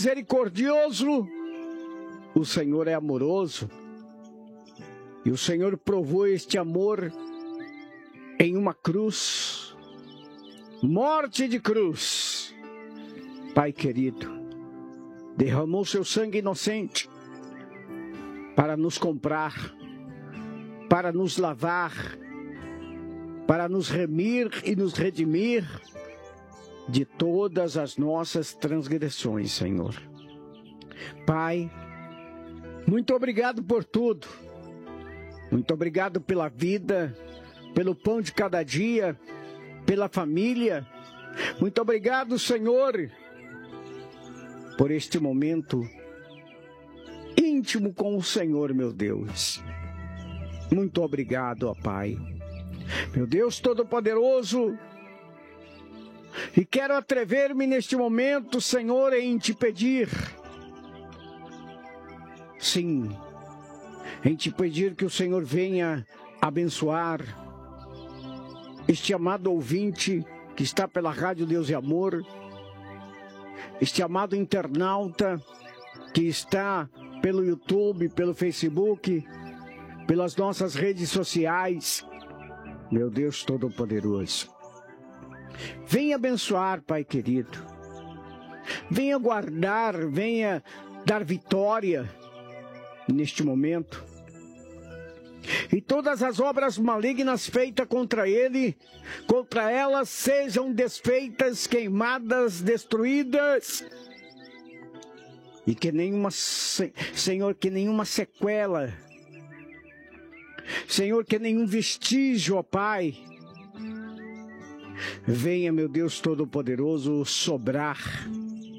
misericordioso, o Senhor é amoroso. E o Senhor provou este amor em uma cruz, morte de cruz. Pai querido, derramou seu sangue inocente para nos comprar, para nos lavar, para nos remir e nos redimir de todas as nossas transgressões, Senhor. Pai, muito obrigado por tudo. Muito obrigado pela vida, pelo pão de cada dia, pela família. Muito obrigado, Senhor, por este momento íntimo com o Senhor, meu Deus. Muito obrigado, ó Pai. Meu Deus Todo-Poderoso, e quero atrever-me neste momento, Senhor, em te pedir, sim, em te pedir que o Senhor venha abençoar este amado ouvinte que está pela Rádio Deus e Amor, este amado internauta que está pelo YouTube, pelo Facebook, pelas nossas redes sociais. Meu Deus Todo-Poderoso, venha abençoar, Pai querido, venha guardar, venha dar vitória neste momento. E todas as obras malignas feitas contra ele, contra elas, sejam desfeitas, queimadas, destruídas. E que nenhuma, Senhor, que nenhuma sequela, Senhor, que nenhum vestígio, ó Pai, venha, meu Deus Todo-Poderoso, sobrar.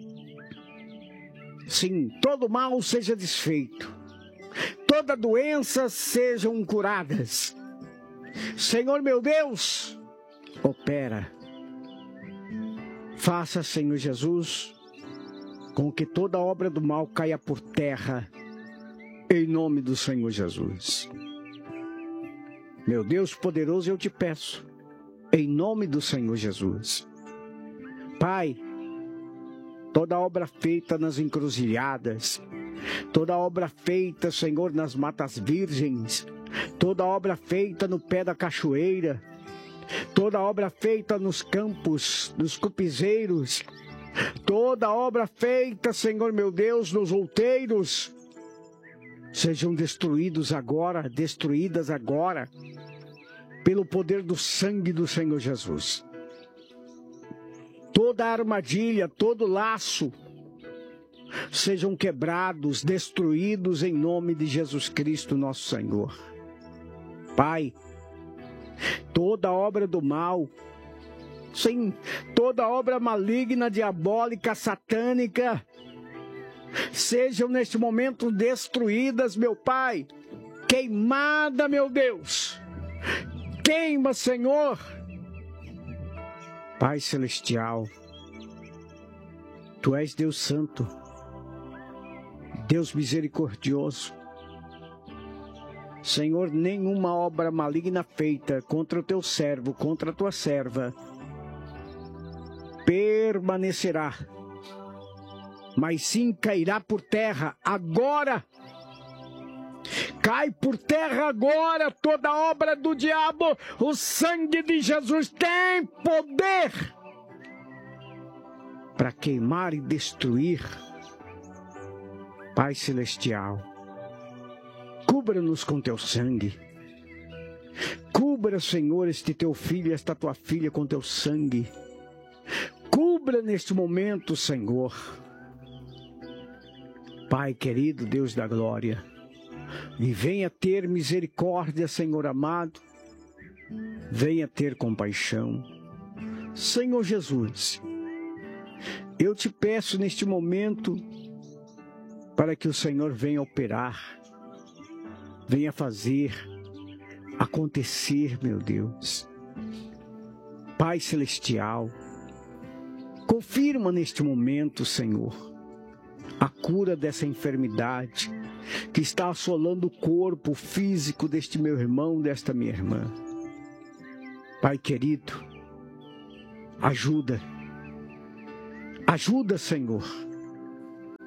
Sim, todo mal seja desfeito. Toda doença sejam curadas. Senhor meu Deus, opera. Faça, Senhor Jesus, com que toda obra do mal caia por terra, em nome do Senhor Jesus. Meu Deus poderoso, eu te peço, em nome do Senhor Jesus. Pai, toda obra feita nas encruzilhadas, toda obra feita, Senhor, nas matas virgens, toda obra feita no pé da cachoeira, toda obra feita nos campos, nos cupizeiros, toda obra feita, Senhor meu Deus, nos outeiros, sejam destruídas agora, pelo poder do sangue do Senhor Jesus. Toda armadilha, todo laço, sejam quebrados, destruídos em nome de Jesus Cristo, nosso Senhor. Pai, toda obra do mal, sim, toda obra maligna, diabólica, satânica, sejam neste momento destruídas, meu Pai, queimada, meu Deus, queima, Senhor. Pai Celestial, Tu és Deus Santo, Deus misericordioso. Senhor, nenhuma obra maligna feita contra o Teu servo, contra a Tua serva, permanecerá, mas sim cairá por terra agora. Cai por terra agora toda obra do diabo. O sangue de Jesus tem poder para queimar e destruir. Pai Celestial, cubra-nos com Teu sangue. Cubra, Senhor, este Teu filho, esta Tua filha com Teu sangue. Cubra neste momento, Senhor. Pai querido, Deus da glória, e venha ter misericórdia, Senhor amado. Venha ter compaixão. Senhor Jesus, eu te peço neste momento para que o Senhor venha operar, venha fazer acontecer, meu Deus. Pai Celestial, confirma neste momento, Senhor, a cura dessa enfermidade que está assolando o corpo físico deste meu irmão, desta minha irmã. Pai querido, ajuda, Senhor.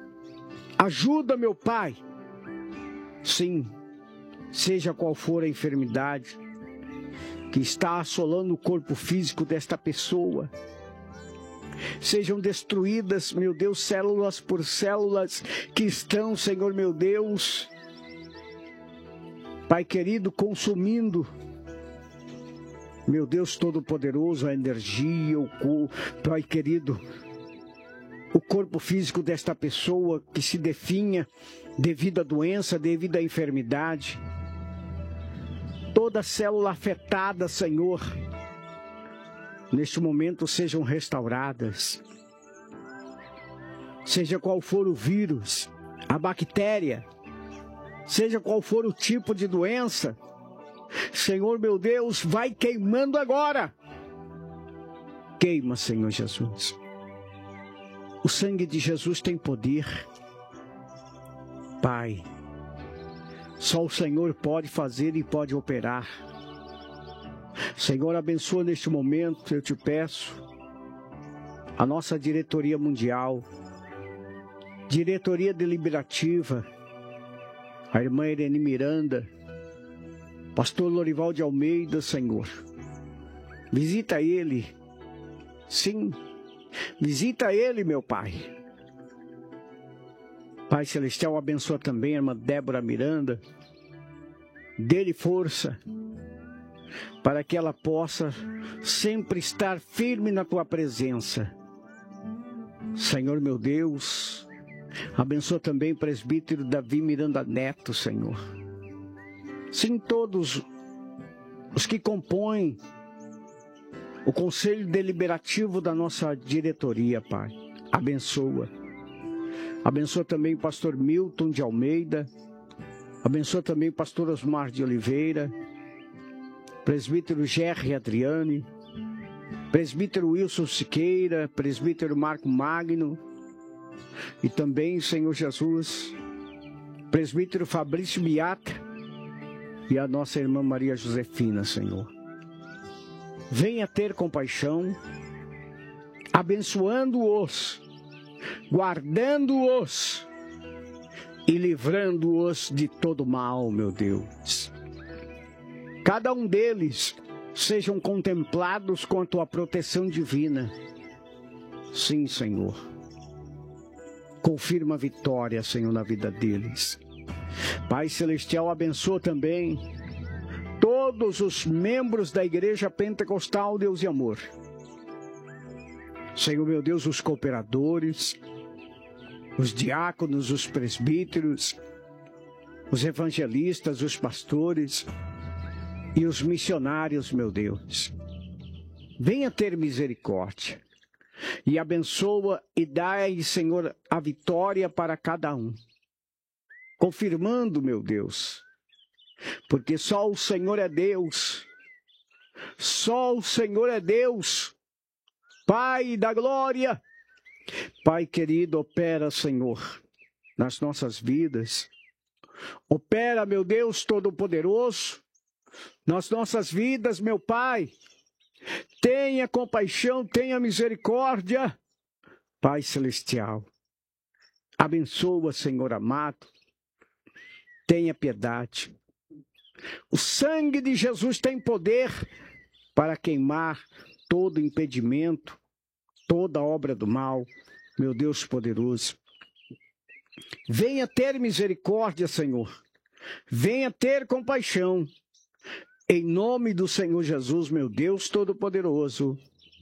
Ajuda, meu Pai. Sim, seja qual for a enfermidade que está assolando o corpo físico desta pessoa, sejam destruídas, meu Deus, células por células que estão, Senhor meu Deus, Pai querido, consumindo, meu Deus Todo-Poderoso, a energia, Pai querido, o corpo físico desta pessoa que se definha devido à doença, devido à enfermidade. Toda célula afetada, Senhor, neste momento sejam restauradas. Seja qual for o vírus, a bactéria, seja qual for o tipo de doença, Senhor meu Deus, vai queimando agora. Queima, Senhor Jesus. O sangue de Jesus tem poder. Pai, só o Senhor pode fazer e pode operar. Senhor, abençoa neste momento, eu te peço, a nossa diretoria mundial, diretoria deliberativa, a irmã Irene Miranda, pastor Lorival de Almeida, Senhor. Visita ele, sim, visita ele, meu Pai. Pai Celestial, abençoa também a irmã Débora Miranda, dê-lhe força, para que ela possa sempre estar firme na tua presença. Senhor meu Deus, abençoa também o presbítero Davi Miranda Neto, Senhor. Sim, todos os que compõem o conselho deliberativo da nossa diretoria, Pai. Abençoa. Abençoa também o pastor Milton de Almeida. Abençoa também o pastor Osmar de Oliveira. Presbítero Gerry Adriane. Presbítero Wilson Siqueira. Presbítero Marco Magno. E também, Senhor Jesus, presbítero Fabrício Biata e a nossa irmã Maria Josefina, Senhor. Venha ter compaixão, abençoando-os, guardando-os e livrando-os de todo mal, meu Deus. Cada um deles sejam contemplados com a tua proteção divina. Sim, Senhor. Confirma a vitória, Senhor, na vida deles. Pai Celestial, abençoa também todos os membros da Igreja Pentecostal Deus e Amor. Senhor, meu Deus, os cooperadores, os diáconos, os presbíteros, os evangelistas, os pastores e os missionários, meu Deus. Venha ter misericórdia. E abençoa e dai, Senhor, a vitória para cada um. Confirmando, meu Deus, porque só o Senhor é Deus. Só o Senhor é Deus. Pai da glória. Pai querido, opera, Senhor, nas nossas vidas. Opera, meu Deus Todo-Poderoso, nas nossas vidas, meu Pai. Tenha compaixão, tenha misericórdia. Pai Celestial, abençoa, Senhor amado. Tenha piedade. O sangue de Jesus tem poder para queimar todo impedimento, toda obra do mal, meu Deus poderoso. Venha ter misericórdia, Senhor. Venha ter compaixão. Em nome do Senhor Jesus, meu Deus Todo-Poderoso.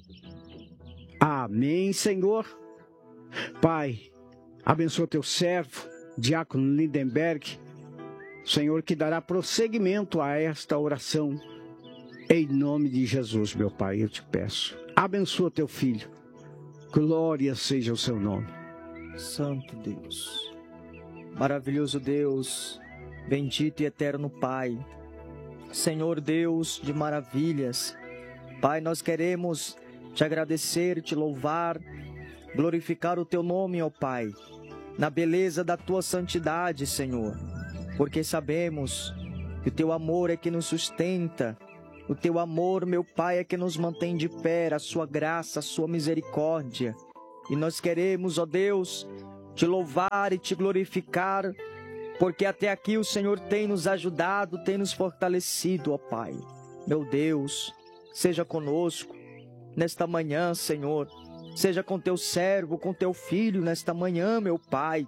Amém, Senhor. Pai, abençoa teu servo, diácono Lindenberg, Senhor, que dará prosseguimento a esta oração. Em nome de Jesus, meu Pai, eu te peço. Abençoa teu filho. Glória seja o seu nome. Santo Deus, maravilhoso Deus, bendito e eterno Pai, Senhor Deus de maravilhas, Pai, nós queremos te agradecer, te louvar, glorificar o teu nome, ó Pai, na beleza da tua santidade, Senhor, porque sabemos que o teu amor é que nos sustenta, o teu amor, meu Pai, é que nos mantém de pé, a sua graça, a sua misericórdia, e nós queremos, ó Deus, te louvar e te glorificar, porque até aqui o Senhor tem nos ajudado, tem nos fortalecido, ó Pai. Meu Deus, seja conosco nesta manhã, Senhor. Seja com teu servo, com teu filho nesta manhã, meu Pai.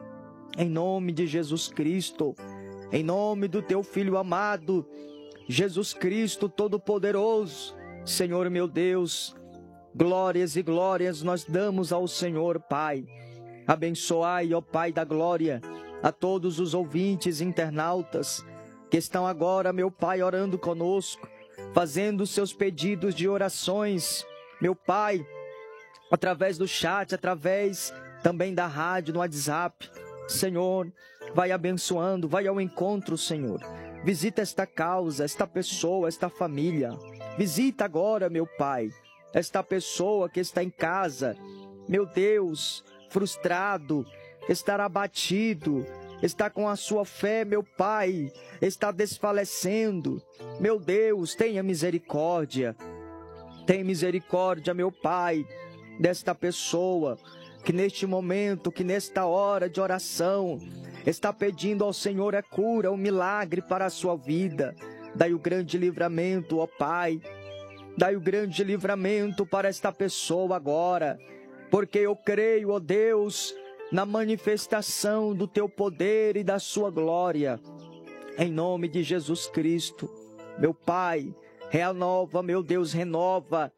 Em nome de Jesus Cristo, em nome do teu Filho amado, Jesus Cristo Todo-Poderoso. Senhor meu Deus, glórias e glórias nós damos ao Senhor, Pai. Abençoai, ó Pai da glória, a todos os ouvintes internautas que estão agora, meu Pai, orando conosco, fazendo seus pedidos de orações, meu Pai, através do chat, através também da rádio, no WhatsApp. Senhor, vai abençoando, vai ao encontro, Senhor. Visita esta causa, esta pessoa, esta família. Visita agora, meu Pai, esta pessoa que está em casa, meu Deus, frustrado, está abatido, está com a sua fé, meu Pai, está desfalecendo. Meu Deus, tenha misericórdia. Tem misericórdia, meu Pai, desta pessoa que neste momento, que nesta hora de oração, está pedindo ao Senhor a cura, o milagre para a sua vida. Dai o grande livramento, ó Pai. Dai o grande livramento para esta pessoa agora, porque eu creio, ó Deus, na manifestação do teu poder e da sua glória. Em nome de Jesus Cristo, meu Pai, renova, meu Deus, renova,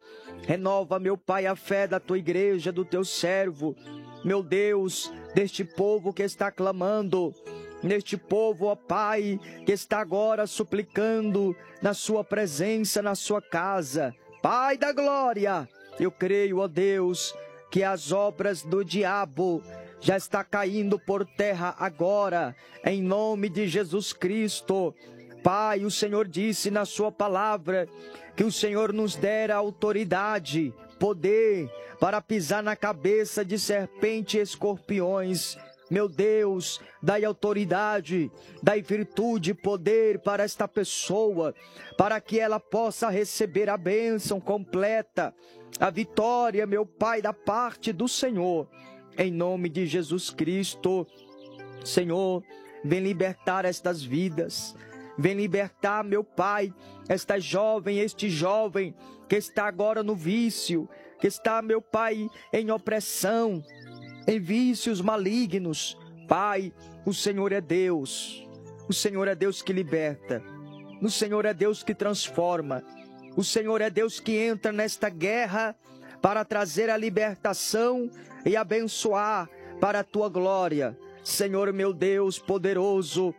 meu Pai, a fé da tua igreja, do teu servo, meu Deus, deste povo que está clamando, neste povo, ó Pai, que está agora suplicando na sua presença, na sua casa. Pai da glória, eu creio, ó Deus, que as obras do diabo já está caindo por terra agora, em nome de Jesus Cristo. Pai, o Senhor disse na sua palavra que o Senhor nos dera autoridade, poder para pisar na cabeça de serpente e escorpiões. Meu Deus, dai autoridade, dai virtude e poder para esta pessoa, para que ela possa receber a bênção completa, a vitória, meu Pai, da parte do Senhor. Em nome de Jesus Cristo, Senhor, vem libertar estas vidas. Vem libertar, meu Pai, esta jovem, este jovem que está agora no vício, que está, meu Pai, em opressão, em vícios malignos. Pai, o Senhor é Deus. O Senhor é Deus que liberta. O Senhor é Deus que transforma. O Senhor é Deus que entra nesta guerra para trazer a libertação e abençoar para a tua glória. Senhor, meu Deus poderoso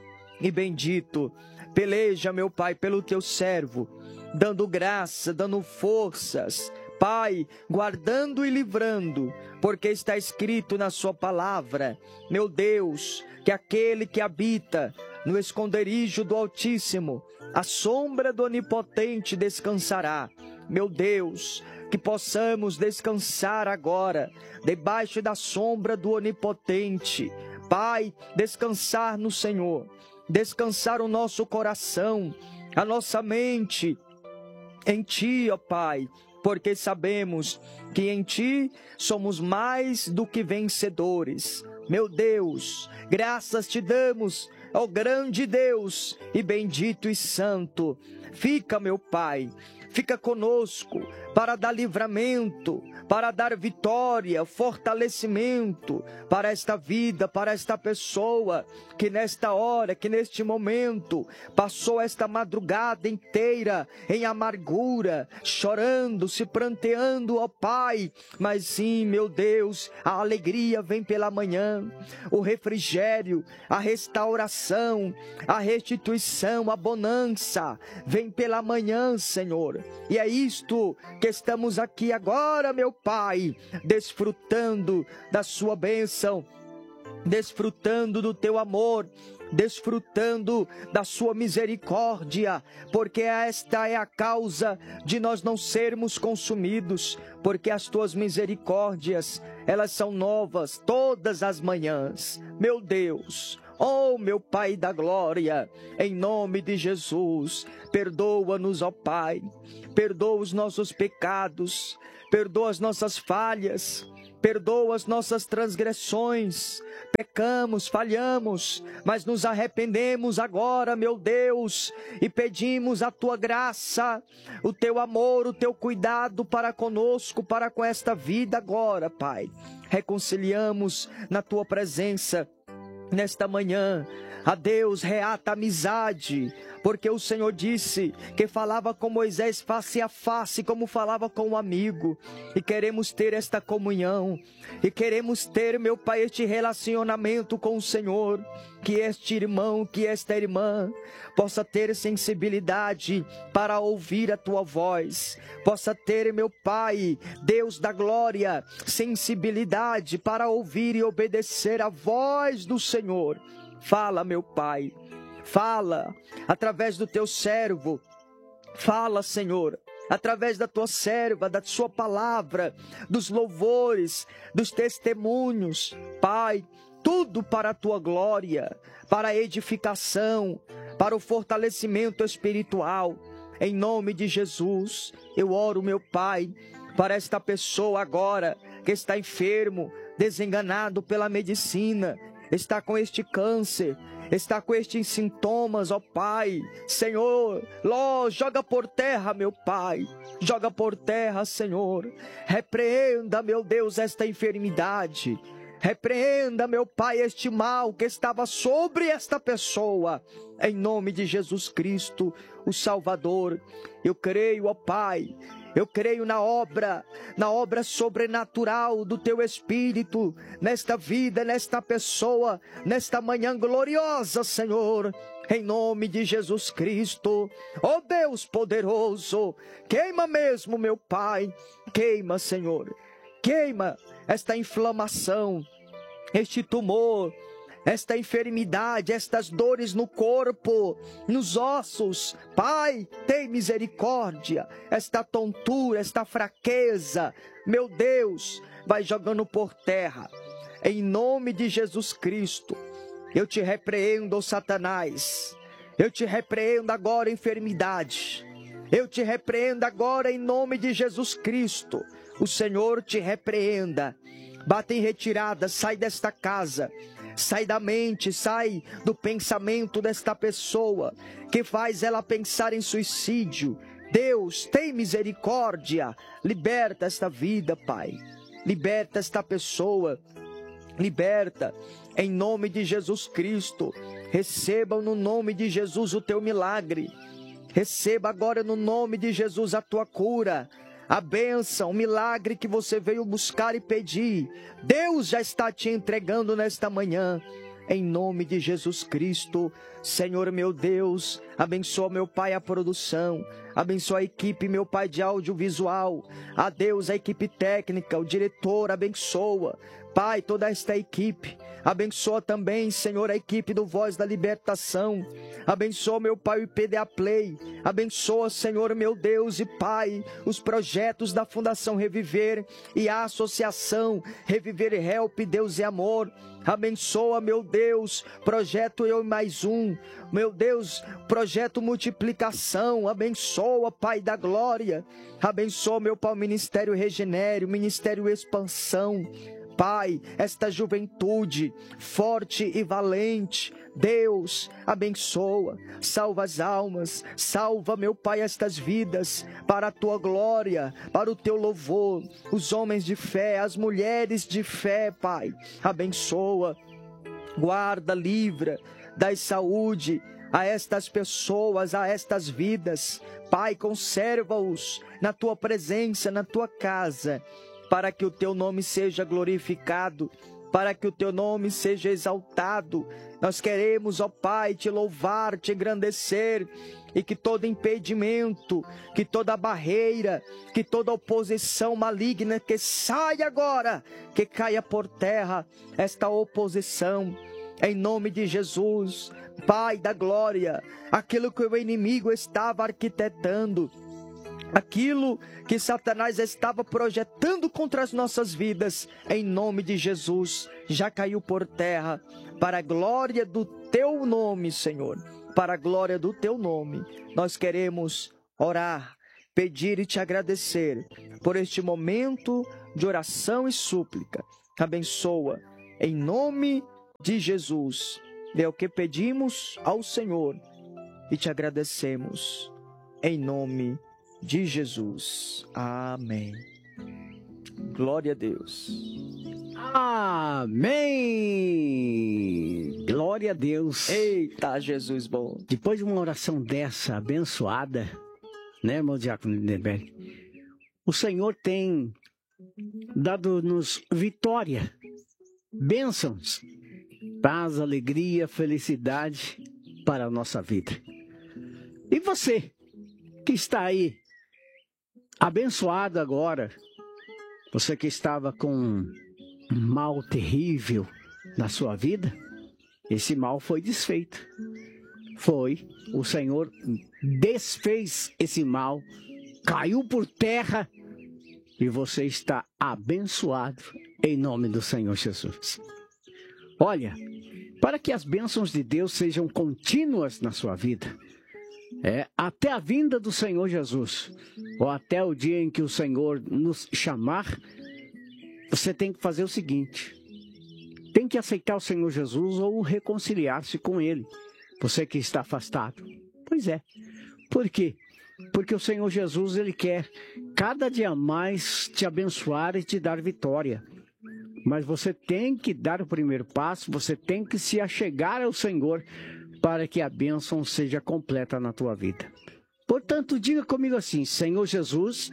e bendito, peleja, meu Pai, pelo teu servo, dando graça, dando forças, Pai, guardando e livrando, porque está escrito na sua palavra, meu Deus, que aquele que habita no esconderijo do Altíssimo, a sombra do Onipotente descansará. Meu Deus, que possamos descansar agora, debaixo da sombra do Onipotente. Pai, descansar no Senhor, descansar o nosso coração, a nossa mente em Ti, ó Pai, porque sabemos que em Ti somos mais do que vencedores. Meu Deus, graças Te damos, ó grande Deus e bendito e santo. Fica, meu Pai, fica conosco para dar livramento, para dar vitória, fortalecimento para esta vida, para esta pessoa que nesta hora, que neste momento passou esta madrugada inteira em amargura, chorando, se pranteando, ó Pai. Mas sim, meu Deus, a alegria vem pela manhã, o refrigério, a restauração, a restituição, a bonança vem pela manhã, Senhor. E é isto que estamos aqui agora, meu Pai, desfrutando da sua bênção, desfrutando do teu amor, desfrutando da sua misericórdia, porque esta é a causa de nós não sermos consumidos, porque as tuas misericórdias, elas são novas todas as manhãs. Meu Deus, oh meu Pai da glória, em nome de Jesus, perdoa-nos, ó Pai, perdoa os nossos pecados, perdoa as nossas falhas, perdoa as nossas transgressões. Pecamos, falhamos, mas nos arrependemos agora, meu Deus, e pedimos a Tua graça, o Teu amor, o Teu cuidado para conosco, para com esta vida agora, Pai. Reconciliamos na Tua presença nesta manhã. A Deus, reata a amizade, porque o Senhor disse que falava com Moisés face a face, como falava com um amigo. E queremos ter esta comunhão, e queremos ter, meu Pai, este relacionamento com o Senhor. Que este irmão, que esta irmã possa ter sensibilidade para ouvir a Tua voz. Possa ter, meu Pai, Deus da glória, sensibilidade para ouvir e obedecer a voz do Senhor. Fala, meu Pai, fala através do Teu servo, fala, Senhor, através da Tua serva, da Sua palavra, dos louvores, dos testemunhos, Pai, tudo para a Tua glória, para a edificação, para o fortalecimento espiritual. Em nome de Jesus, eu oro, meu Pai, para esta pessoa agora que está enfermo, desenganado pela medicina, está com este câncer, está com estes sintomas, ó Pai. Senhor, joga por terra, meu Pai, joga por terra, Senhor. Repreenda, meu Deus, esta enfermidade. Repreenda, meu Pai, este mal que estava sobre esta pessoa. Em nome de Jesus Cristo, o Salvador. Eu creio, ó Pai, eu creio na obra sobrenatural do Teu Espírito, nesta vida, nesta pessoa, nesta manhã gloriosa, Senhor, em nome de Jesus Cristo. Ó Deus poderoso, queima mesmo, meu Pai, queima, Senhor, queima esta inflamação, este tumor, esta enfermidade, estas dores no corpo, nos ossos. Pai, tem misericórdia. Esta tontura, esta fraqueza, meu Deus, vai jogando por terra. Em nome de Jesus Cristo, eu te repreendo, Satanás. Eu te repreendo agora, enfermidade. Eu te repreendo agora em nome de Jesus Cristo. O Senhor te repreenda. Bata em retirada, sai desta casa. Sai da mente, sai do pensamento desta pessoa que faz ela pensar em suicídio. Deus, tem misericórdia. Liberta esta vida, Pai. Liberta esta pessoa. Liberta em nome de Jesus Cristo. Recebam no nome de Jesus o teu milagre. Receba agora no nome de Jesus a tua cura. A bênção, o milagre que você veio buscar e pedir, Deus já está te entregando nesta manhã. Em nome de Jesus Cristo, Senhor meu Deus, abençoa, meu Pai, a produção, abençoa a equipe, meu Pai, de audiovisual, a Deus, a equipe técnica, o diretor, abençoa, Pai, toda esta equipe, abençoa também, Senhor, a equipe do Voz da Libertação, abençoa, meu Pai, o IPDA Play, abençoa, Senhor, meu Deus e Pai, os projetos da Fundação Reviver e a Associação Reviver Help, Deus e Amor. Abençoa, meu Deus, projeto Eu Mais Um, meu Deus, projeto Multiplicação, abençoa, Pai da Glória, abençoa, meu Pai, o Ministério Regenere, o Ministério Expansão, Pai, esta juventude forte e valente, Deus, abençoa, salva as almas, salva, meu Pai, estas vidas, para a Tua glória, para o Teu louvor, os homens de fé, as mulheres de fé, Pai, abençoa, guarda, livra, dai saúde a estas pessoas, a estas vidas, Pai, conserva-os na Tua presença, na Tua casa, para que o Teu nome seja glorificado, para que o Teu nome seja exaltado. Nós queremos, ó Pai, Te louvar, Te engrandecer, e que todo impedimento, que toda barreira, que toda oposição maligna, que saia agora, que caia por terra esta oposição, em nome de Jesus, Pai da glória, aquilo que o inimigo estava arquitetando, aquilo que Satanás estava projetando contra as nossas vidas, em nome de Jesus, já caiu por terra, para a glória do Teu nome, Senhor, para a glória do Teu nome. Nós queremos orar, pedir e Te agradecer por este momento de oração e súplica. Abençoa, em nome de Jesus. É o que pedimos ao Senhor e te agradecemos, em nome de Jesus. Amém. Glória a Deus. Amém! Glória a Deus. Eita, Jesus bom. Depois de uma oração dessa, abençoada, né, irmão Diácono Lindenberg? O Senhor tem dado-nos vitória, bênçãos, paz, alegria, felicidade para a nossa vida. E você, que está aí, abençoado agora, você que estava com um mal terrível na sua vida, esse mal foi desfeito. O Senhor desfez esse mal, caiu por terra e você está abençoado em nome do Senhor Jesus. Olha, para que as bênçãos de Deus sejam contínuas na sua vida, até a vinda do Senhor Jesus, ou até o dia em que o Senhor nos chamar, você tem que fazer o seguinte: tem que aceitar o Senhor Jesus ou reconciliar-se com Ele. Você que está afastado. Pois é. Por quê? Porque o Senhor Jesus, Ele quer cada dia mais te abençoar e te dar vitória. Mas você tem que dar o primeiro passo, você tem que se achegar ao Senhor para que a bênção seja completa na tua vida. Portanto, diga comigo assim: Senhor Jesus,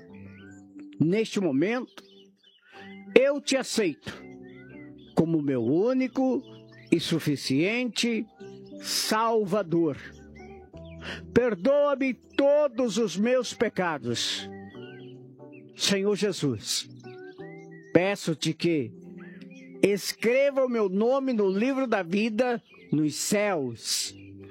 neste momento, eu te aceito como meu único e suficiente Salvador. Perdoa-me todos os meus pecados. Senhor Jesus, peço-te que escreva o meu nome no livro da vida nos céus.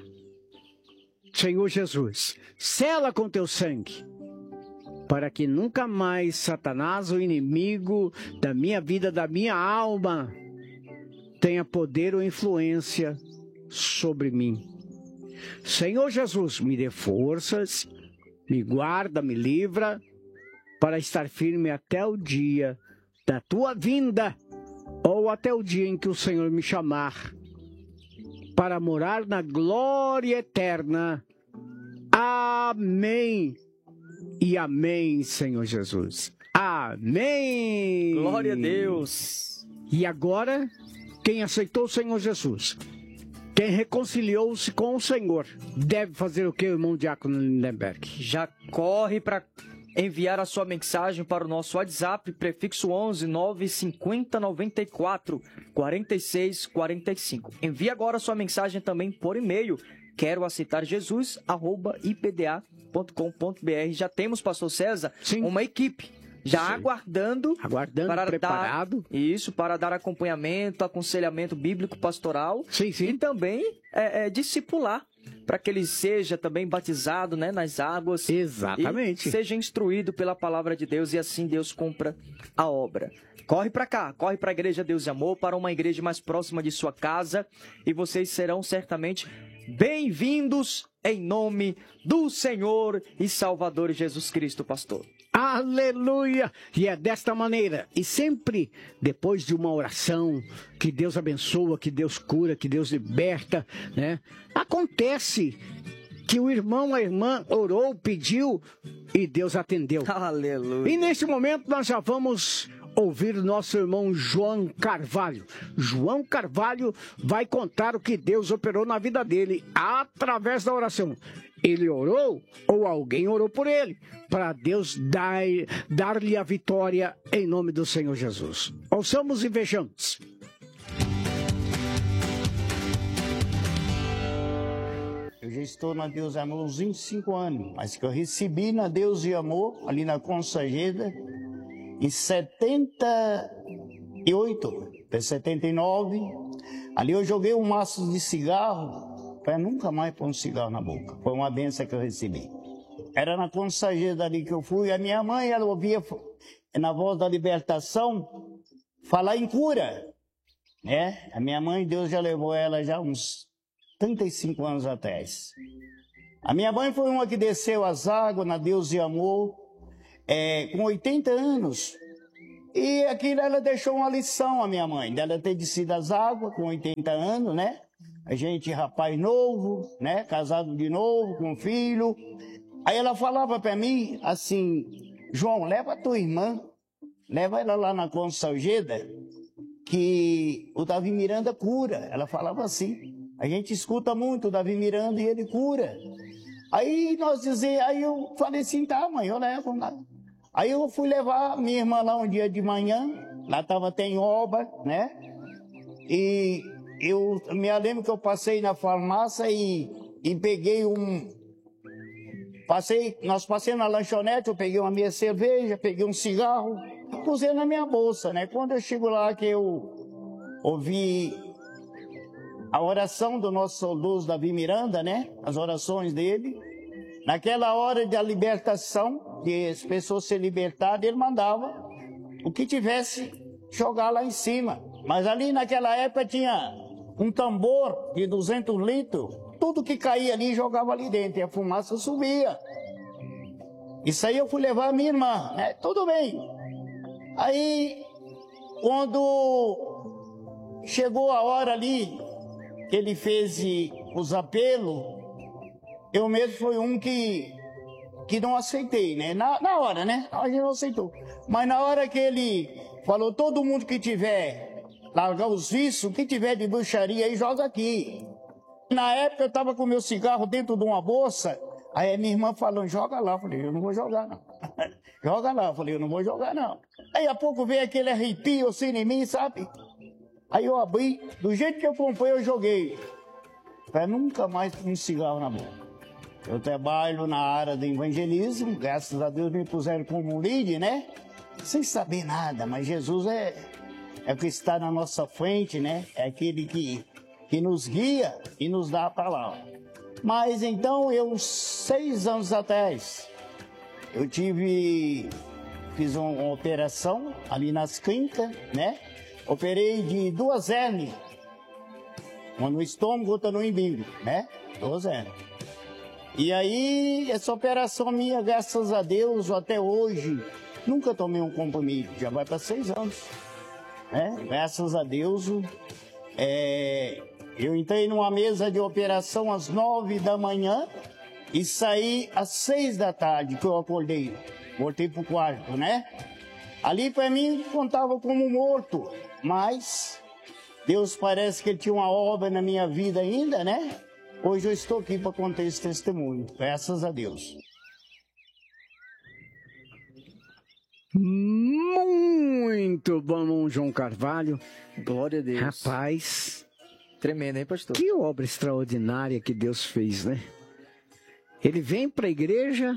Senhor Jesus, sela com teu sangue, para que nunca mais Satanás, o inimigo da minha vida, da minha alma, tenha poder ou influência sobre mim. Senhor Jesus, me dê forças, me guarda, me livra, para estar firme até o dia da tua vinda, ou até o dia em que o Senhor me chamar, para morar na glória eterna. Amém. E amém, Senhor Jesus. Amém. Glória a Deus. E agora, quem aceitou o Senhor Jesus, quem reconciliou-se com o Senhor, deve fazer o que, irmão Diácono Lindenberg? Já corre para enviar a sua mensagem para o nosso WhatsApp, prefixo 11 950 94 46 45. Envie agora a sua mensagem também por e-mail, quero aceitar Jesus, @ipda.com.br. Já temos, pastor César, Sim. uma equipe já aguardando para preparado. para dar acompanhamento, aconselhamento bíblico pastoral. Sim. E também discipular, para que ele seja também batizado, né, nas águas. Exatamente. E seja instruído pela palavra de Deus, e assim Deus cumpra a obra. Corre para cá, corre para a Igreja Deus e Amor, para uma igreja mais próxima de sua casa, e vocês serão certamente bem-vindos em nome do Senhor e Salvador Jesus Cristo, pastor. Aleluia! E é desta maneira, e sempre depois de uma oração, que Deus abençoa, que Deus cura, que Deus liberta, né? Acontece que o irmão, a irmã orou, pediu e Deus atendeu. Aleluia! E neste momento nós já vamos ouvir nosso irmão João Carvalho. João Carvalho vai contar o que Deus operou na vida dele através da oração. Ele orou ou alguém orou por ele, para Deus dar-lhe a vitória em nome do Senhor Jesus. Ouçamos e vejamos. Eu já estou na Deus e Amor uns 25 anos, mas que eu recebi na Deus e Amor, ali na Consageda, em 78, 79. Ali eu joguei um maço de cigarro, para nunca mais pôr um cigarro na boca. Foi uma bênção que eu recebi. Era na Consageda ali que eu fui. A minha mãe, ela ouvia na Voz da Libertação falar em cura, né? A minha mãe, Deus já levou ela já uns 35 anos atrás. A minha mãe foi uma que desceu as águas na Deus e Amor, com 80 anos. E aquilo ela deixou uma lição a minha mãe, dela ter descido as águas com 80 anos, né? A gente, rapaz novo, né? Casado de novo, com filho. Aí ela falava para mim assim, João, leva a tua irmã, leva ela lá na Consalgeda, que o Davi Miranda cura. Ela falava assim. A gente escuta muito o Davi Miranda e ele cura. Aí aí eu falei assim, tá mãe, eu levo lá. Aí eu fui levar minha irmã lá um dia de manhã, lá estava até em obra, né? E eu me lembro que eu passei na farmácia e peguei nós passei na lanchonete, eu peguei uma meia cerveja, peguei um cigarro, pusei na minha bolsa, né? Quando eu chego lá que eu ouvi a oração do nosso saudoso Davi Miranda, né? As orações dele. Naquela hora da libertação, que as pessoas se libertaram, ele mandava o que tivesse jogar lá em cima. Mas ali naquela época tinha um tambor de 200 litros, tudo que caía ali jogava ali dentro e a fumaça subia. Isso aí eu fui levar a minha irmã, né? Tudo bem. Aí, quando chegou a hora ali, que ele fez os apelos, eu mesmo fui um que não aceitei, né? Na hora, né? A gente não aceitou. Mas na hora que ele falou, todo mundo que tiver, largar os vícios, que tiver de bruxaria aí, joga aqui. Na época eu estava com meu cigarro dentro de uma bolsa, aí a minha irmã falou, joga lá. Eu falei, eu não vou jogar não. Joga lá. Eu falei, eu não vou jogar não. Aí a pouco veio aquele arrepio assim em mim, sabe? Aí eu abri, do jeito que eu comprei, eu joguei. Para nunca mais ter um cigarro na boca. Eu trabalho na área do evangelismo, graças a Deus me puseram como líder, né? Sem saber nada, mas Jesus é o que está na nossa frente, né? É aquele que nos guia e nos dá a palavra. Mas então, uns 6 anos atrás, eu fiz uma operação ali nas clínicas, né? Operei de 2 hérnias, uma no estômago, outra no umbigo, né? 2 hérnias. E aí, essa operação minha, graças a Deus, até hoje, nunca tomei um comprimido, já vai para 6 anos, né? Graças a Deus, eu entrei numa mesa de operação às 9 da manhã e saí às 6 da tarde, que eu acordei, voltei pro quarto, né? Ali para mim contava como morto, mas Deus parece que ele tinha uma obra na minha vida ainda, né? Hoje eu estou aqui para contar esse testemunho, graças a Deus. Muito bom, João Carvalho. Glória a Deus. Rapaz, tremendo, hein, pastor? Que obra extraordinária que Deus fez, né? Ele vem para a igreja,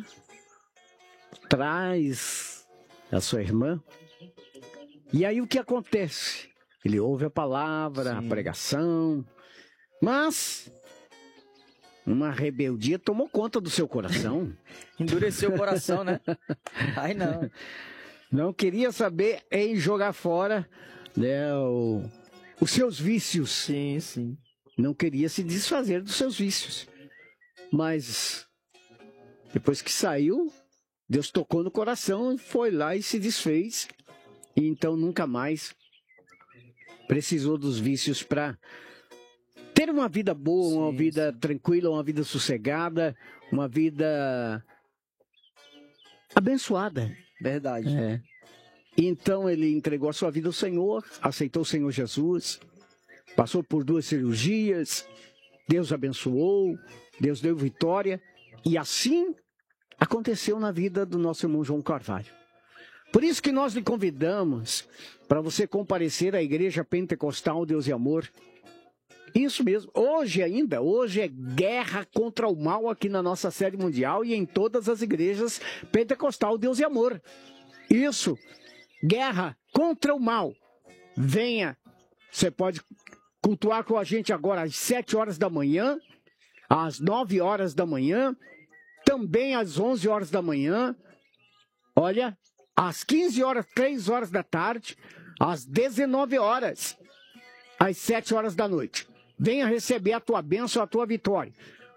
traz a sua irmã, e aí o que acontece? Ele ouve a palavra, a pregação, mas uma rebeldia tomou conta do seu coração. Endureceu o coração, né? Ai, não. Não queria saber em jogar fora, né, os seus vícios. Sim, sim. Não queria se desfazer dos seus vícios. Mas depois que saiu, Deus tocou no coração e foi lá e se desfez. E então nunca mais precisou dos vícios para ter uma vida boa, uma vida tranquila, uma vida sossegada, uma vida abençoada. Verdade. É. Então ele entregou a sua vida ao Senhor, aceitou o Senhor Jesus, passou por 2 cirurgias, Deus abençoou, Deus deu vitória, e assim aconteceu na vida do nosso irmão João Carvalho. Por isso que nós lhe convidamos para você comparecer à Igreja Pentecostal Deus e Amor. Isso mesmo, hoje é guerra contra o mal aqui na nossa série mundial e em todas as igrejas Pentecostal Deus e Amor. Isso, guerra contra o mal. Venha, você pode cultuar com a gente agora às 7 horas da manhã, às 9 horas da manhã, também às 11 horas da manhã, olha, às 15 horas, 3 horas da tarde, às 19 horas, às 7 horas da noite. Venha receber a tua bênção, a tua vitória.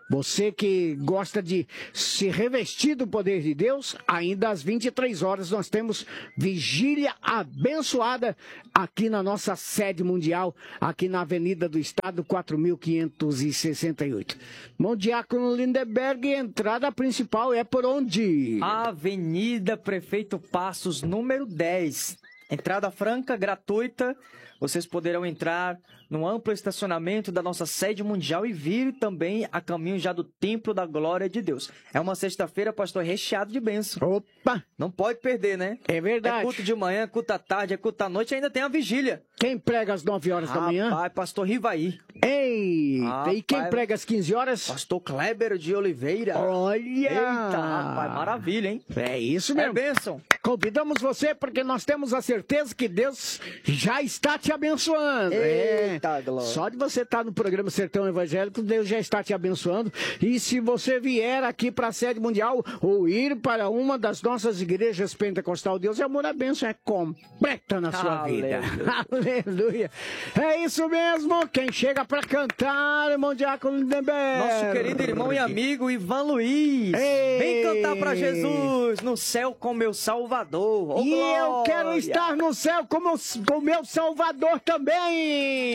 Você que gosta de se revestir do poder de Deus, ainda às 23 horas nós temos vigília abençoada aqui na nossa sede mundial, aqui na Avenida do Estado, 4.568. Bom, Diácono Lindenberg, entrada principal é por onde? Avenida Prefeito Passos, número 10. Entrada franca, gratuita. Vocês poderão entrar no amplo estacionamento da nossa sede mundial e vir também a caminho já do Templo da Glória de Deus. É uma sexta-feira, pastor, recheado de bênção. Opa! Não pode perder, né? É verdade. É culto de manhã, culto à tarde, é culto à noite, ainda tem a vigília. Quem prega às 9 horas da manhã? Rapaz, pastor Rivaí. Eita! Rapaz, E quem prega às 15 horas? Pastor Kleber de Oliveira. Olha! Eita, rapaz, maravilha, hein? É isso mesmo. É bênção. Convidamos você porque nós temos a certeza que Deus já está te abençoando. Eita, glória. Só de você estar no programa Sertão Evangélico, Deus já está te abençoando. E se você vier aqui para a sede mundial ou ir para uma das nossas igrejas pentecostal, Deus é amor, a bênção é completa na sua vida. Aleluia. É isso mesmo. Quem chega para cantar, irmão Diácono Lindenberg. Nosso querido irmão e amigo Ivan Luiz. Ei. Vem cantar para Jesus no céu com meu Salvador. Oh, e eu glória. quero estar no céu com o meu Salvador também.